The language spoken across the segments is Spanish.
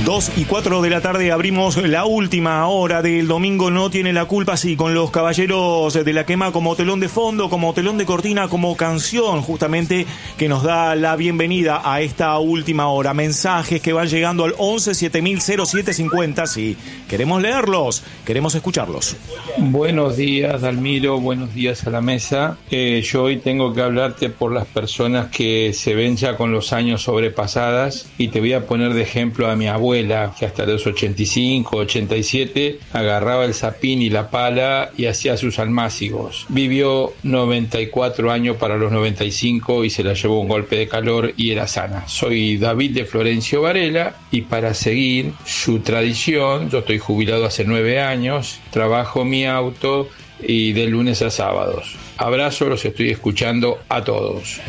2:04 de la tarde abrimos la última hora del domingo. No tiene la culpa, sí, con los Caballeros de la Quema como telón de fondo, como telón de cortina, como canción justamente que nos da la bienvenida a esta última hora. Mensajes que van llegando al 11 7000 0750. Sí, queremos leerlos, queremos escucharlos. Buenos días, Dalmiro, buenos días a la mesa. Yo hoy tengo que hablarte por las personas que se ven ya con los años sobrepasadas, y te voy a poner de ejemplo a mi abuela, que hasta los 85, 87 agarraba el zapín y la pala y hacía sus almácigos. Vivió 94 años para los 95 y se la llevó un golpe de calor y era sana. Soy David de Florencio Varela, y para seguir su tradición, yo estoy jubilado hace 9 años, trabajo mi auto y de lunes a sábados. Abrazo, los estoy escuchando a todos.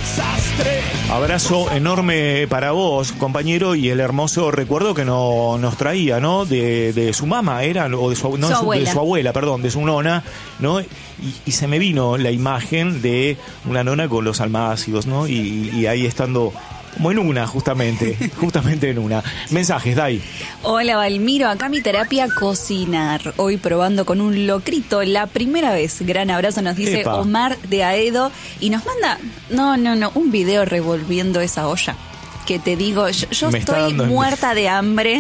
Abrazo enorme para vos, compañero, y el hermoso recuerdo que nos traía, ¿no? De su mamá, era, o de su abuela, perdón, de su nona, ¿no? Y se me vino la imagen de una nona con los almácigos, ¿no? Y ahí estando como en una, justamente en una. Mensajes, Dai. Hola, Valmiro, acá mi terapia cocinar. Hoy probando con un locrito, la primera vez. Gran abrazo, nos dice Epa. Omar de Aedo. Y nos manda, no, un video revolviendo esa olla. Que te digo, yo estoy muerta de hambre.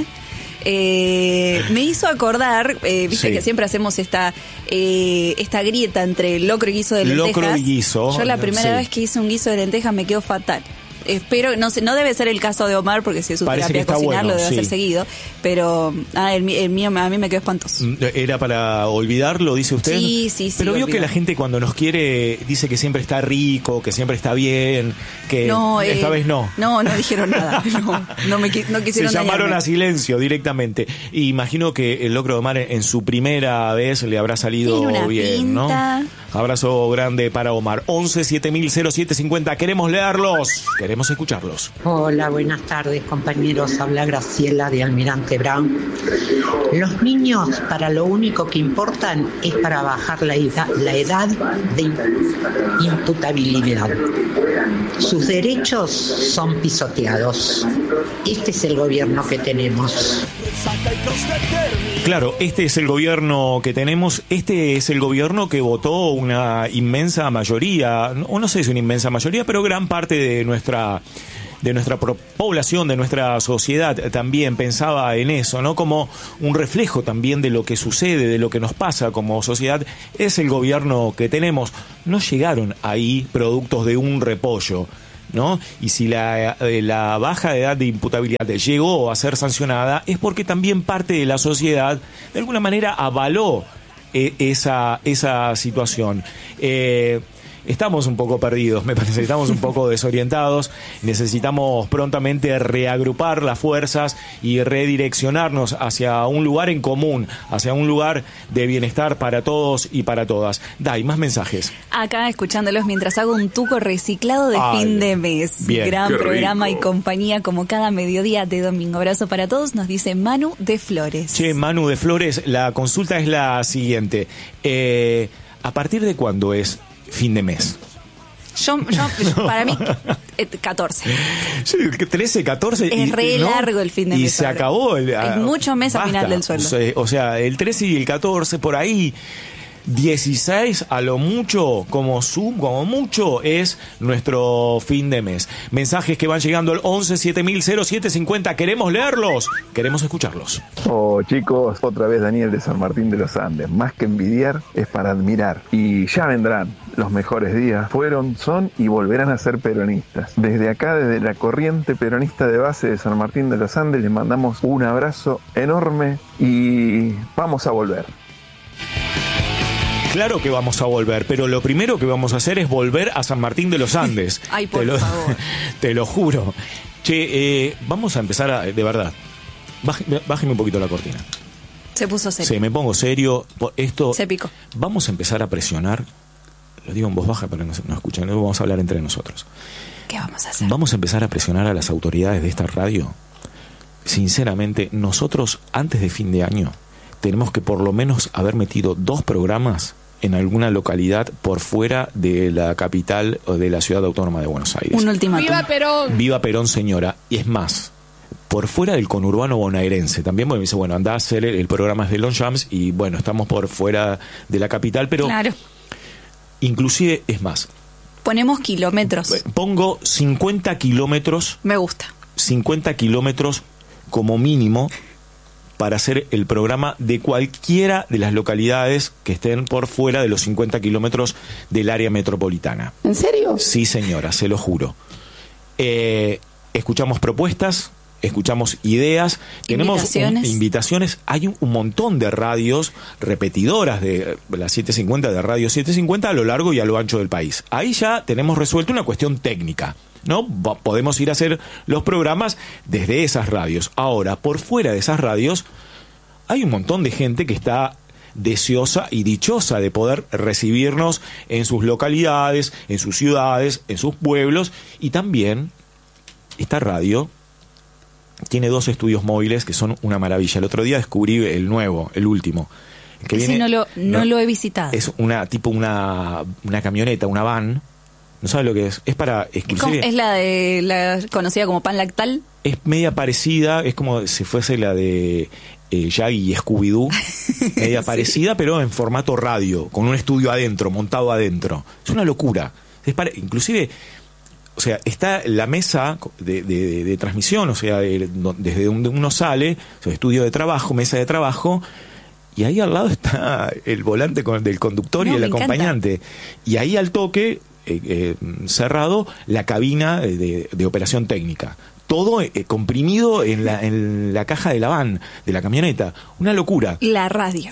Me hizo acordar, viste que siempre hacemos esta grieta entre locro y guiso de lentejas. Locro y guiso. Yo la primera vez que hice un guiso de lentejas me quedó fatal. Espero, no sé, no debe ser el caso de Omar, porque si es su terapia cocinar, bueno, lo debe hacer seguido, pero el mío a mí me quedó espantoso. ¿ ¿Era para olvidarlo, dice usted? Sí. Pero vio que la gente cuando nos quiere dice que siempre está rico, que siempre está bien, que esta vez no. No dijeron nada, no quisieron. Se llamaron a silencio directamente. Y imagino que el locro de Omar en su primera vez le habrá salido bien, pinta, ¿no? Abrazo grande para Omar. 11 7000 0750. Queremos leerlos, queremos escucharlos. Hola, buenas tardes, compañeros. Habla Graciela de Almirante Brown. Los niños, para lo único que importan es para bajar la edad de imputabilidad. Sus derechos son pisoteados. Este es el gobierno que tenemos. Claro, este es el gobierno que tenemos, este es el gobierno que votó una inmensa mayoría, o no sé si es una inmensa mayoría, pero gran parte de nuestra población, de nuestra sociedad también pensaba en eso, ¿no? Como un reflejo también de lo que sucede, de lo que nos pasa como sociedad. Es el gobierno que tenemos. No llegaron ahí productos de un repollo, ¿no? Y si la baja de edad de imputabilidad llegó a ser sancionada, es porque también parte de la sociedad de alguna manera avaló esa situación. Estamos un poco perdidos, me parece, estamos un poco desorientados, necesitamos prontamente reagrupar las fuerzas y redireccionarnos hacia un lugar en común, hacia un lugar de bienestar para todos y para todas. Dai, más mensajes. Acá escuchándolos mientras hago un tuco reciclado de fin de mes. Bien, gran programa y compañía como cada mediodía de domingo. Abrazo para todos, nos dice Manu de Flores. Che, Manu de Flores, la consulta es la siguiente. ¿A partir de cuándo es fin de mes? Yo para mí 14. 13, 14 es re largo el fin de mes. Y se acabó. Hay mucho mes a final del sueldo. O sea, el 13 y el 14 por ahí. 16 a lo mucho, como mucho, es nuestro fin de mes. Mensajes que van llegando al 11 7000 0750. Queremos leerlos, queremos escucharlos. Oh, chicos, otra vez Daniel de San Martín de los Andes. Más que envidiar es para admirar. Y ya vendrán los mejores días. Fueron, son y volverán a ser peronistas. Desde acá, desde la corriente peronista de base de San Martín de los Andes, les mandamos un abrazo enorme y vamos a volver. Claro que vamos a volver, pero lo primero que vamos a hacer es volver a San Martín de los Andes. Ay, por favor. Te lo juro. Che, vamos a empezar de verdad. Bájeme un poquito la cortina. Se puso serio. Sí, me pongo serio. Esto. Se picó. Vamos a empezar a presionar. Lo digo en voz baja para que no escuchen. No vamos a hablar entre nosotros. ¿Qué vamos a hacer? Vamos a empezar a presionar a las autoridades de esta radio. Sinceramente, nosotros antes de fin de año tenemos que por lo menos haber metido 2 programas en alguna localidad por fuera de la capital o de la ciudad autónoma de Buenos Aires. Un ultimátum. ¡Viva Perón! Viva Perón, señora. Y es más, por fuera del conurbano bonaerense. También me dice, bueno, andá a hacer el programa de Longchamps y bueno, estamos por fuera de la capital, pero claro. Inclusive es más. Ponemos kilómetros. Pongo 50 kilómetros. Me gusta. 50 kilómetros como mínimo para hacer el programa de cualquiera de las localidades que estén por fuera de los 50 kilómetros del área metropolitana. ¿En serio? Sí, señora, se lo juro. Escuchamos propuestas, escuchamos ideas, tenemos invitaciones. Hay un montón de radios repetidoras de las 750, de Radio 750 a lo largo y a lo ancho del país. Ahí ya tenemos resuelto una cuestión técnica, ¿no? Podemos ir a hacer los programas desde esas radios. Ahora, por fuera de esas radios, hay un montón de gente que está deseosa y dichosa de poder recibirnos en sus localidades, en sus ciudades, en sus pueblos, y también esta radio tiene 2 estudios móviles que son una maravilla. El otro día descubrí el nuevo, el último. Que ese viene, no lo he visitado. Es una camioneta, una van. ¿No sabes lo que es? Es para exclusive. ¿Es la conocida como pan lactal? Es media parecida, es como si fuese la de Shaggy y Scooby-Doo. Media parecida, pero en formato radio, con un estudio adentro, montado adentro. Es una locura. Inclusive, o sea, está la mesa de transmisión, o sea, desde donde uno sale, o sea, estudio de trabajo, mesa de trabajo, y ahí al lado está el volante del conductor y el acompañante. Encanta. Y ahí al toque, cerrado, la cabina de operación técnica. Todo comprimido en la caja de la van, de la camioneta. Una locura. La radio.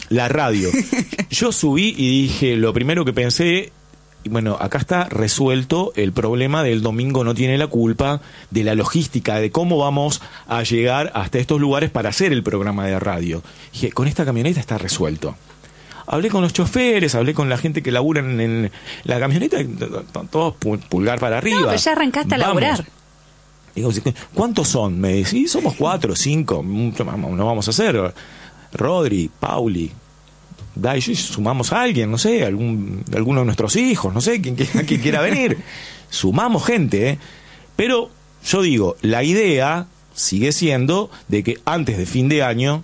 Yo subí y dije, lo primero que pensé, bueno, acá está resuelto el problema del Domingo no tiene la culpa, de la logística, de cómo vamos a llegar hasta estos lugares para hacer el programa de radio. Dije, con esta camioneta está resuelto. Hablé con los choferes, hablé con la gente que labura en la camioneta, todos pulgar para arriba. No, pero ya arrancaste a laburar. Digo, ¿cuántos son? Me decís, somos 4, 5, no vamos a hacer. Rodri, Pauli, sumamos a alguien, no sé, alguno de nuestros hijos, no sé, quien quiera venir. Sumamos gente, Pero yo digo, la idea sigue siendo de que antes de fin de año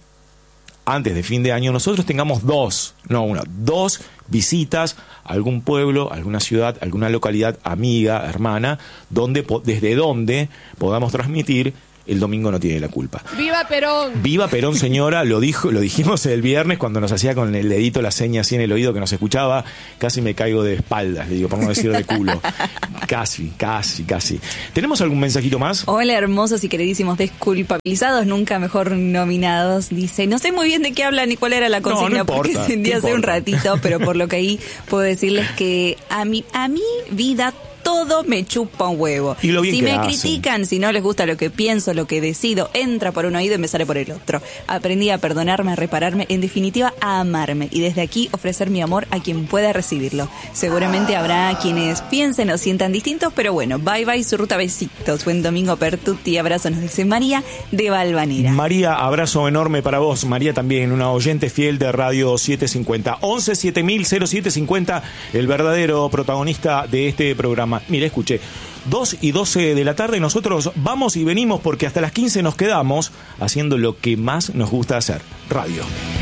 nosotros tengamos dos visitas a algún pueblo, alguna ciudad, alguna localidad amiga, hermana, desde donde podamos transmitir El Domingo no tiene la culpa. ¡Viva Perón! ¡Viva Perón, señora! Lo dijimos el viernes cuando nos hacía con el dedito la seña así en el oído que nos escuchaba. Casi me caigo de espaldas, le digo, por no decir de culo. Casi. ¿Tenemos algún mensajito más? Hola, hermosos y queridísimos desculpabilizados, nunca mejor nominados. Dice, no sé muy bien de qué hablan ni cuál era la consigna, porque sentí hace un ratito, pero por lo que ahí puedo decirles que a mi vida todo me chupa un huevo. Y lo bien si que me hacen. critican, si no les gusta lo que pienso, lo que decido, entra por un oído y me sale por el otro. Aprendí a perdonarme, a repararme, en definitiva a amarme, y desde aquí ofrecer mi amor a quien pueda recibirlo. Seguramente habrá quienes piensen o sientan distintos, pero bueno, bye bye, su ruta, besitos. Buen domingo per tutti, abrazo, nos dice María de Valvanera. María, abrazo enorme para vos. María también, una oyente fiel de Radio 750. 11 7000 0750, el verdadero protagonista de este programa. Mira, escuché, 2:12 de la tarde, nosotros vamos y venimos porque hasta las 15 nos quedamos haciendo lo que más nos gusta hacer, radio.